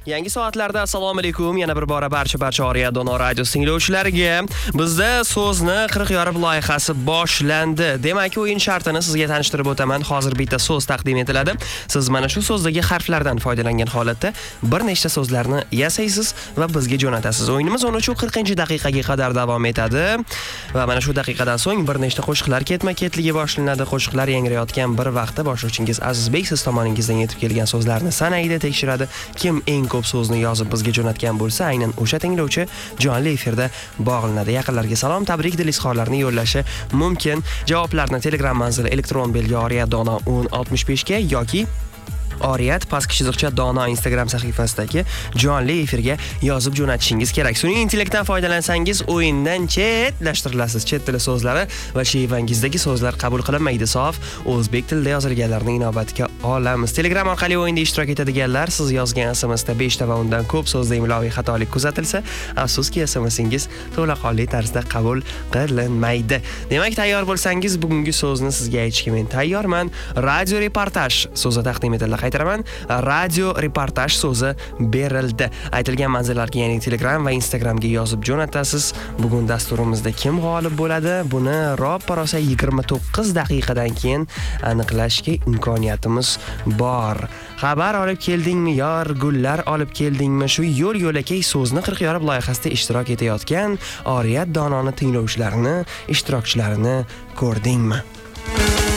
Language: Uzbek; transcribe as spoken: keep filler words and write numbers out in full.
Yangi soatlarda assalomu alaykum. Yana bir bora barcha-barcha Oriya Dono radio tinglovchilariga bizda so'zni qirq yorib loyihasi boshlandi. Demak, o'yin shartini sizga tanishtirib o'taman. Hozir bitta so'z taqdim etiladi. Siz mana shu so'zdagi harflardan foydalangan holatda bir nechta so'zlarni yasaysiz va bizga jo'natasiz. O'yinimiz o'n uch qirqinchi daqiqaga qadar davom etadi va mana shu daqiqadan so'ng bir nechta qo'shiqlar ketma-ketligi boshlanadi. Qo'shiqlar yangrayotgan bir vaqtda boshlovchingiz Azizbek siz tomoningizdan yetib kelgan so'zlarni sanaydi, tekshiradi. Kim eng ko'p so'zni yozib bizga jo'natgan bo'lsa, aynan o'sha tinglovchi jonli efirda bog'lanadi. Yaqinlarga salom, tabrik, dil izhorlarini yo'llashi mumkin. Javoblarni Telegram manzili elektron belgi oriyadono o'n oltmish besh ga yoki Oriyat pastki chiziqcha Dono Instagram sahifasidagi jonli efirga yozib jo'natishingiz kerak. Sun'iy intellektdan foydalansangiz o'yindan chetlashtirilasiz. Chet tili so'zlari va shevangizdagi so'zlar qabul qilinmaydi. Sof o'zbek tilida yozilganlarni inobatga olamiz. Telegram orqali o'yinda ishtirok etadiganlar, siz yozgan S M Sda besh ta va undan ko'p so'zda imloviy xatolik kuzatilsa, afsuski S M Singiz to'laqonli tarzda qabul qilinmaydi. Demak, tayyor bo'lsangiz, bugungi so'zni sizga aytishga men tayyorman. Radio reportaj so'zi taqdim etildi. Aytiraman, radio reportaj so'zi berildi. Aytilgan manzillarga, ya'ni Telegram va Instagramga yozib jo'natasiz. Bugun dasturimizda kim g'olib bo'ladi? Buni roppa-rosa yigirma to'qqiz daqiqadan keyin aniqlashga imkoniyatimiz bor. Xabar olib keldingmi, yor, gullar olib keldingmi? Shu yo'l yo'lakay so'zni qirq yorib loyihasida ishtirok etayotgan Oriyat Dononi tinglovchilarini, ishtirokchilarini ko'rdingmi?